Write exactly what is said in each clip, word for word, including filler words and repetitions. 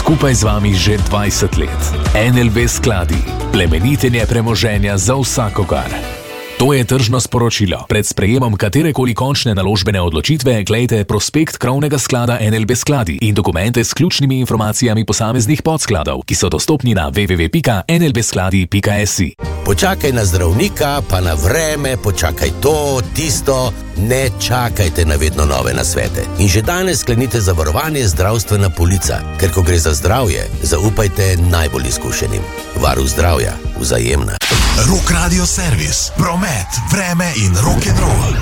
skupaj z vami že dvajset let. N L B skladi, plemenitenje premoženja za vsakogar. To je tržno sporočilo. Pred sprejemom katerekoli končne naložbene odločitve glejte prospekt krovnega sklada N L B skladi in dokumente s ključnimi informacijami posameznih podskladov, ki so dostopni na w w w pika n l b skladi pika s i. Počakaj na zdravnika, pa na vreme, počakaj to, tisto, ne čakajte na vedno nove nasvete. In že danes sklenite zavarovanje zdravstvena polica, ker ko gre za zdravje, zaupajte najbolj izkušenim. Varuh zdravja, Vzajemna. Rock Radio Servis, promet, vreme in rock'n'roll.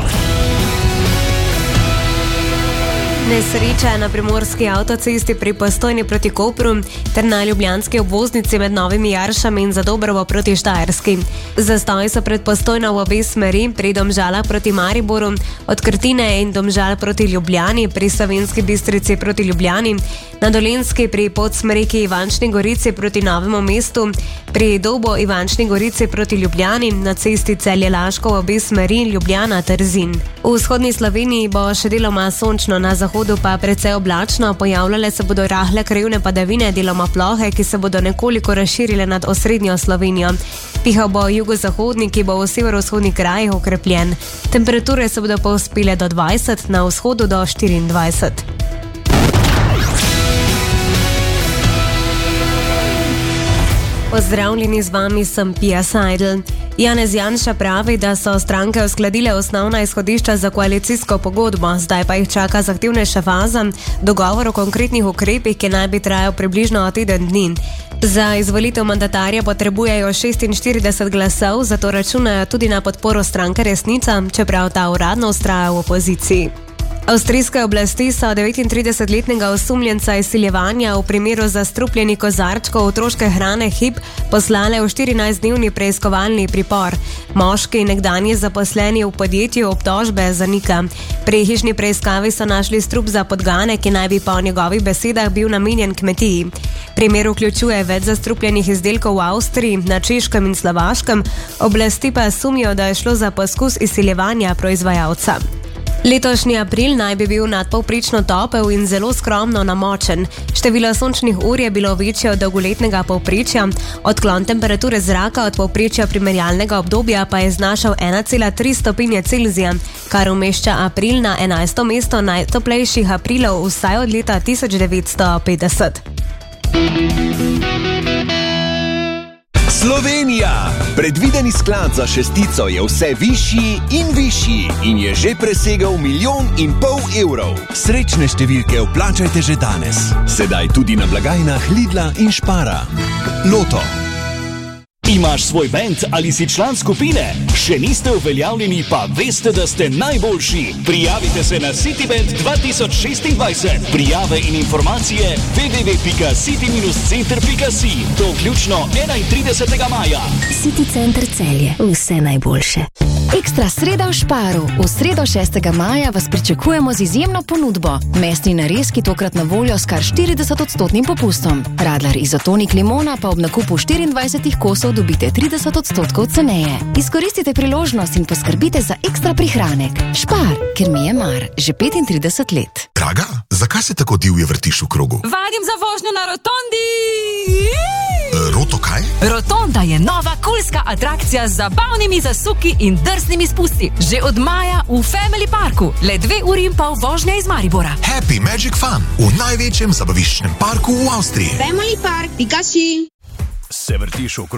Nesreča na primorski avtocesti pri Postojni proti Kopru ter na ljubljanski obvoznici med Novimi Jaršami in Zadobrovo proti Štajerski. Zastoj so pred Postojno v obe smeri pri Domžalah proti Mariboru, od Krtine in Domžal proti Ljubljani, pri Savinjski Bistrici proti Ljubljani, na Dolenjski pri Podsmreki Ivančni Gorici proti Novemu mestu, pri Dobo Ivančni Gorici proti Ljubljani, na cesti Celje-Laško v obe smeri Ljubljana-Trzin. V vzhodni Sloveniji bo še deloma sončno, na zahodu pa precej oblačno, pojavljale se bodo rahle krajevne padavine, deloma plohe, ki se bodo nekoliko razširile nad osrednjo Slovenijo. Pihal bo jugozahodni, ki bo v severovzhodnih krajih okrepljen. Temperature se bodo povzpele do dvajset, na vzhodu do štiriindvajset. Pozdravljeni, z vami sem Pia Seidel. Janez Janša pravi, da so stranke uskladile osnovna izhodišča za koalicijsko pogodbo, zdaj pa jih čaka zahtevnejša faza, dogovor o konkretnih ukrepih, ki naj bi trajal približno teden dni. Za izvolitev mandatarja potrebujejo šestinštirideset glasov, zato računajo tudi na podporo stranke Resnica, čeprav ta uradno vztraja v opoziciji. Avstrijske oblasti so devetintridesetletnega osumljenca izsiljevanja v primeru zastrupljenih kozarčkov otroške hrane Hip poslale v štirinajstdnevni preiskovalni pripor. Moški, nekdanji zaposleni v podjetju, obtožbe zanika. Pri hišni preiskavi so našli strup za podgane, ki naj bi po njegovih besedah bil namenjen kmetiji. Primer vključuje več zastrupljenih izdelkov v Avstriji, na Češkem in Slovaškem, oblasti pa sumijo, da je šlo za poskus izsiljevanja proizvajalca. Letošnji april naj bi bil nadpovprečno topel in zelo skromno namočen. Število sončnih ur je bilo večje od dolgoletnega povprečja, odklon temperature zraka od povprečja primerjalnega obdobja pa je znašal ena cela tri stopinje Celzija, kar umešča april na enajsto mesto najtoplejših aprilov vsaj od leta tisoč devetsto petdeset. Slovenija! Predvideni sklad za šestico je vse višji in višji in je že presegel milijon in pol evrov. Srečne številke vplačajte že danes. Sedaj tudi na blagajnah Lidla in Špara. Loto. Imaš svoj bend ali si član skupine? Še niste uveljavljeni, pa veste, da ste najboljši. Prijavite se na Cityband dva tisoč šestindvajset. Prijave in informacije w w w pika city center pika si do vključno enaintridesetega maja. City Center Celje. Vse najboljše. Ekstra sreda v Šparu. V sredo šestega maja vas pričakujemo z izjemno ponudbo. Mesni narezki tokrat na voljo s kar štirideset odstotnim popustom. Radler izotonik limona pa ob nakupu štiriindvajsetih kosov dobite trideset odstotkov ceneje. Izkoristite priložnost in poskrbite za ekstra prihranek. Špar, ker mi je mar, že petintrideset let. Draga, zakaj se tako divje vrtiš v krogu? Vadim za vožnjo na rotondi! E, roto kaj? Rotonda je nova kulska atrakcija z zabavnimi zasuki in drsnimi spusti. Že od maja v Family Parku. Le dve uri in pol vožnje iz Maribora. Happy Magic Fun v največjem zabaviščnem parku v Avstriji. Family Park, pika si. Se vrtiš v krogu?